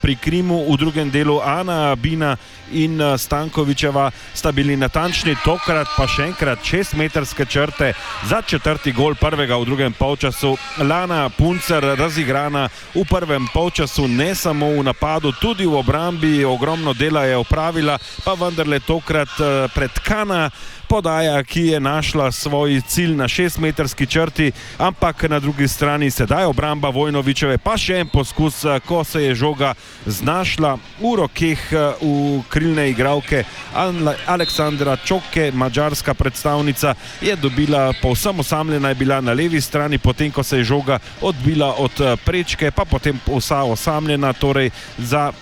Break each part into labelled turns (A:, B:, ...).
A: pri Krimu, v drugem delu Ana Bina in Stankovičeva sta bili natančni, tokrat pa še enkrat 6-metrske črte za četrti gol prvega v drugem polčasu. Lana Puncer razigrana v prvem polčasu, ne samo v napadu, tudi v obrambi, ogromno dela je opravila, pa vendarle tokrat pretkana podaja, ki je našla svoj cilj na 6-metrski črti, ampak na drugi strani sedaj obramba Vojnovićeve, pa še en poskus, ko se je žoga znašla v rokeh v krilne igralke Aleksandra Čoke. Madžarska predstavnica je dobila, povsem osamljena je bila na levi strani, potem ko se je žoga odbila od prečke, pa potem vsa osamljena, torej za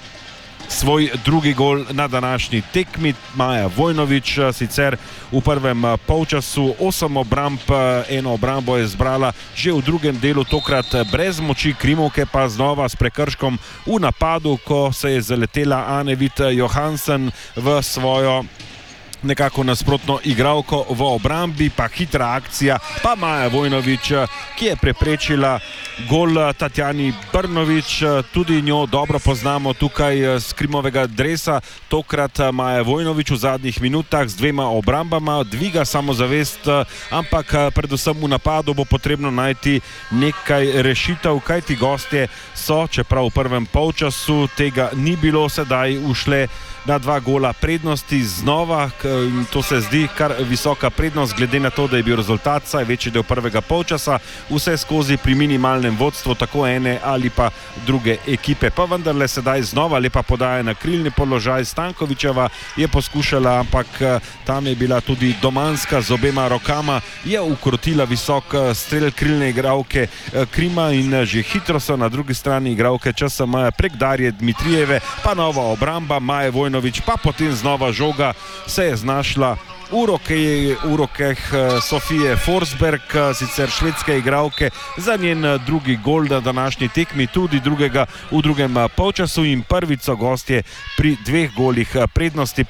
A: svoj drugi gol na današnji tekmi. Maja Vojnović sicer v prvem polčasu 8 obramb, eno obrambo je zbrala že v drugem delu, tokrat brez moči Krimovke, pa znova s prekrškom v napadu, ko se je zaletela Anne-Vit Johansen v svojo nekako nasprotno igralko v obrambi, pa hitra akcija, pa Maja Vojnović, ki je preprečila gol Tatjani Brnović, tudi njo dobro poznamo tukaj z Krimovega dresa. Tokrat Maja Vojnović v zadnjih minutah z dvema obrambama dviga samozavest, ampak predvsem v napadu bo potrebno najti nekaj rešitev, kajti gostje so, čeprav v prvem polčasu tega ni bilo, sedaj ušle na 2 gola prednosti znova, in to se zdi kar visoka prednost, glede na to, da je bil rezultat saj večji del prvega polčasa vse skozi pri minimalnem vodstvu tako ene ali pa druge ekipe. Pa vendarle sedaj znova lepa podaja na krilni položaj. Stankovičeva je poskušala, ampak tam je bila tudi Domanska z obema rokama, je ukrotila visok strel krilne igralke Krima in že hitro so na drugi strani igralke ČSM prek Darje Dmitrijeve, pa nova obramba Maje Vojnović, pa potem znova žoga se je znašla v rokeh Sofije Forsberg, sicer švedske igralke, za njen drugi gol na današnji tekmi, tudi drugega v drugem polčasu, in prvič so gostje pri 2 golih prednosti.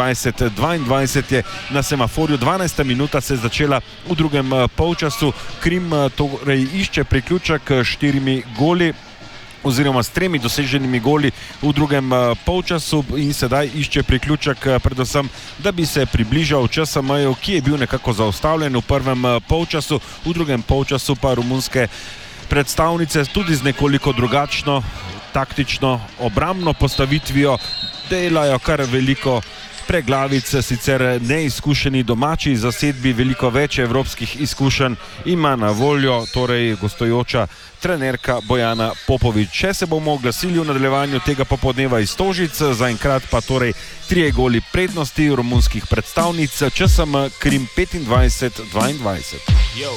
A: 25-22 je na semaforju, 12. minuta se je začela v drugem polčasu. Krim torej išče priključek 4 goli oziroma s 3 doseženimi goli v drugem polčasu in sedaj išče priključek predvsem, da bi se približal ČSM-ju, ki je bil nekako zaustavljen v prvem polčasu, v drugem polčasu pa romunske predstavnice tudi z nekoliko drugačno taktično obrambno postavitvijo delajo kar veliko preglavice, sicer neizkušeni domači zasedbi, veliko več evropskih izkušenj ima na voljo, torej gostujoča trenerka Bojana Popović. Če se bomo oglasili v nadaljevanju tega popoldneva iz Stožic, zaenkrat pa torej 3 goli prednosti romunskih predstavnic, ČSM Krim 25-22.